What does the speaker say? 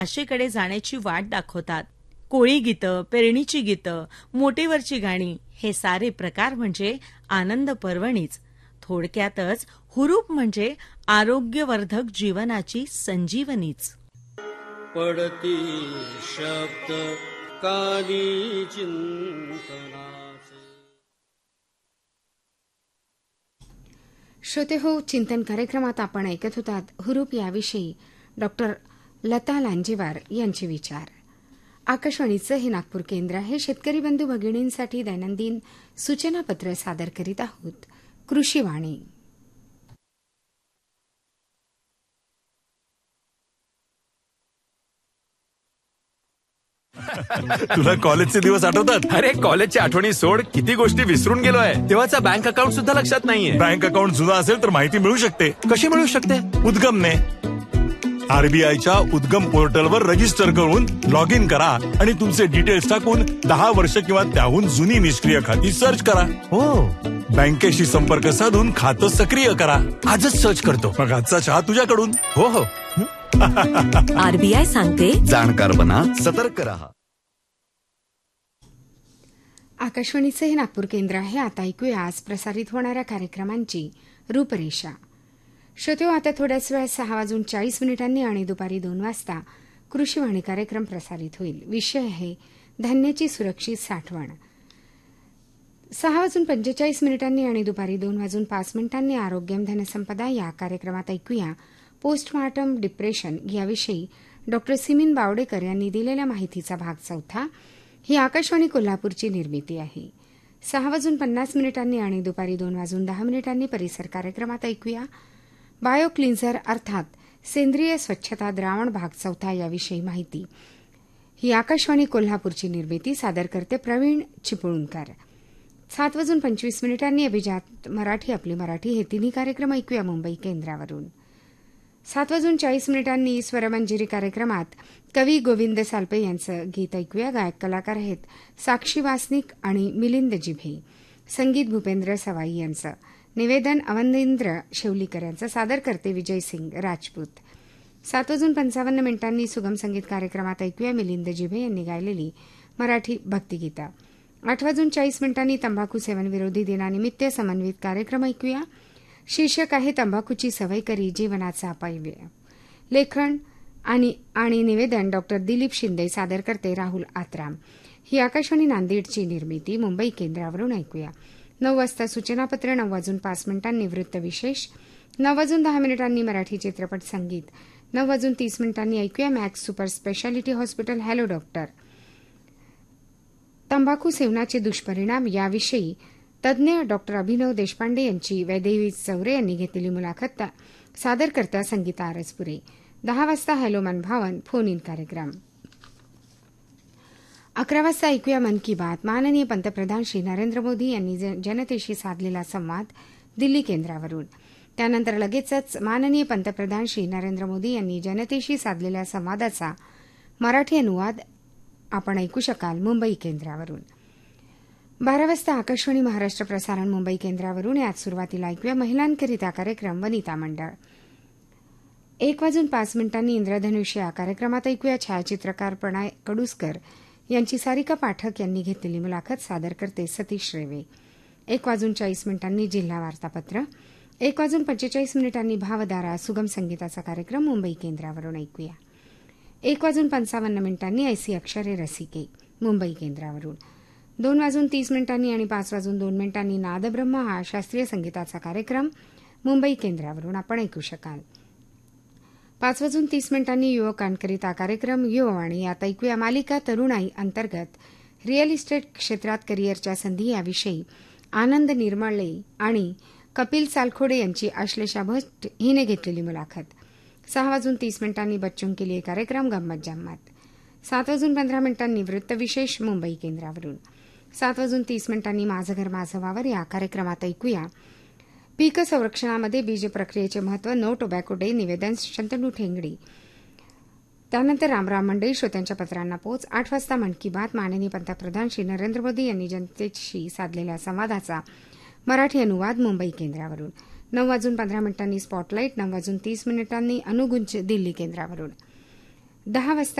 भाषेकडे जाण्याची वाट दाखवतात. कोळी गीतं, पेरणीची गीतं, मोटेवरची गाणी हे सारे प्रकार म्हणजे आनंद पर्वणीच. थोडक्यातच हुरूप म्हणजे आरोग्यवर्धक जीवनाची संजीवनीच. पडती शब्द कानी चिंतनाचे. श्रोते हो, चिंतन कार्यक्रमात आपण ऐकत होतात हुरूप याविषयी डॉक्टर लता लांजेवार यांचे विचार. आकाशवाणीचं हे नागपूर केंद्र आहे. शेतकरी बंधू भगिनींसाठी दैनंदिन सूचनापत्र सादर करीत आहोत. कृषीवाणी. तुला कॉलेजचे दिवस आठवतात? अरे कॉलेजच्या आठवणी सोड, किती गोष्टी विसरून गेलोय. तेव्हाचा बँक अकाउंट सुद्धा लक्षात नाहीये. बँक अकाउंट जुना असेल तर माहिती मिळू शकते. कशी मिळू शकते? उद्गमने. आरबीआयच्या उद्गम पोर्टलवर रजिस्टर करून लॉग इन करा आणि तुमचे डिटेल्स टाकून 10 वर्ष किंवा त्याहून जुनी निष्क्रिय खाती सर्च करा. हो, बँकेशी संपर्क साधून खातं सक्रिय करा. आजच सर्च करतो. मग आजचा चहा तुझ्याकडून. हो हो. आरबीआय सांगते, जाणकार बना, सतर्क रहा. आकाशवाणीचं हे नागपूर केंद्र आहे. आता ऐकूया आज प्रसारित होणाऱ्या कार्यक्रमांची रूपरेषा. श्रोते, आता थोड्याच वेळात 6:40 आणि दुपारी 2 वाजता कृषीवाणी कार्यक्रम प्रसारित होईल. विषय आहे धान्याची सुरक्षित साठवण. 6:45 आणि दुपारी 2:05 आरोग्यम धनसंपदा या कार्यक्रमात ऐकूया पोस्टमॉर्टम डिप्रेशन याविषयी डॉक्टर सिमीन बावडेकर यांनी दिलेल्या माहितीचा भाग 4. ही आकाशवाणी कोल्हापूरची निर्मिती आहे. 6:50 आणि दुपारी 2:10 परिसर कार्यक्रमात ऐकूया बायो क्लिन्झर अर्थात सेंद्रिय स्वच्छता द्रावण भाग 4 याविषयी माहिती. ही आकाशवाणी कोल्हापूरची निर्मिती. सादर करते प्रवीण चिपळूणकर. 7:25 अभिजात मराठी, आपली मराठी हे तिन्ही कार्यक्रम ऐकूया मुंबई केंद्रावरून. 7:40 स्वरमंजिरी कार्यक्रमात कवी गोविंद सालपे यांचं गीत ऐकूया. गायक कलाकार आहेत साक्षी वासनिक आणि मिलिंद जिभे. संगीत भूपेंद्र सवाई यांचं. निवेदन अवनींद्र शेवलीकर यांचं. सादर करते विजयसिंग राजपूत. 7:55 सुगम संगीत कार्यक्रमात ऐकूया मिलिंद जिभे यांनी गायलेली मराठी भक्तिगीतं. 8:40 तंबाखू सेवन विरोधी दिनानिमित्त समन्वित कार्यक्रम ऐकूया. शीर्षक आहे तंबाखूची सवय करी जीवनाचा अपव्यय. लेखन आणि निवेदन डॉक्टर दिलीप शिंदे. सादर करते राहुल आत्राम. ही आकाशवाणी नांदेडची निर्मिती. मुंबई केंद्रावरून ऐकूया. 9 वाजता सूचनापत्र. 9:05 वृत्त विशेष. 9:10 मराठी चित्रपट संगीत. 9:30 ऐकूया max super speciality hospital hello doctor. तंबाखू सेवनाचे दुष्परिणाम याविषयी तज्ज्ञ डॉक्टर अभिनव देशपांडे यांची वैदेवी चौरे यांनी घेतलेली मुलाखत. सादर करता संगीता आरसपुरे. 10 वाजता हॅलो मनभावन फोन इन कार्यक्रम. 11 वाजता ऐकूया मन की बात. माननीय पंतप्रधान श्री नरेंद्र मोदी यांनी जनतेशी साधलेला संवाद दिल्ली केंद्रावरून. त्यानंतर लगेचच माननीय पंतप्रधान श्री नरेंद्र मोदी यांनी जनतेशी साधलेल्या संवादाचा मराठी अनुवाद आपण ऐकू शकाल मुंबई केंद्रावरून. 12 वाजता आकाशवाणी महाराष्ट्र प्रसारण मुंबई केंद्रावरून. यात सुरुवातीला ऐकूया महिलांकरिता कार्यक्रम वनिता मंडळ. 1:05 इंद्रधनुष्य या कार्यक्रमात ऐकूया छायाचित्रकार प्रणय कडुसकर यांची सारिका पाठक यांनी घेतलेली मुलाखत. सादर करते सतीश रेवे. 1:40 जिल्हा वार्तापत्र. 1:45 भावधारा सुगम संगीताचा कार्यक्रम मुंबई केंद्रावरून ऐकूया. 1:55 ऐसी अक्षरे रसिके मुंबई केंद्रावरून. 2:30 आणि 5:02 नादब्रह्म हा शास्त्रीय संगीताचा कार्यक्रम मुंबई केंद्रावरून आपण ऐकू शकाल. 5:30 युवकांकरिता कार्यक्रम युववाणी. यात ऐकूया मालिका तरुणाई अंतर्गत रिअल इस्टेट क्षेत्रात करिअरच्या संधी याविषयी आनंद निर्मळे आणि कपिल सालखोडे यांची आश्लेषा भट्ट हिने घेतलेली मुलाखत. 6:30 बच्चों के लिए कार्यक्रम गंमत जम्मत. 7:15 वृत्तविशेष मुंबई केंद्रावरून. 7:30 माझं घर माझं वावर या कार्यक्रमात ऐकूया पीक संरक्षणामध्ये बीज प्रक्रियेचे महत्व. No tobacco day. निवेदन शंतनू ठेंगडी. त्यानंतर रामराम मंडई श्रोत्यांच्या पत्रांना पोच. 8 वाजता मन की बात. माननीय पंतप्रधान श्री नरेंद्र मोदी यांनी जनतेशी साधलेल्या संवादाचा मराठी अनुवाद मुंबई केंद्रावरून. 9:15 स्पॉटलाईट. 9:30 अनुगुंज दिल्ली केंद्रावरून. 10 वाजता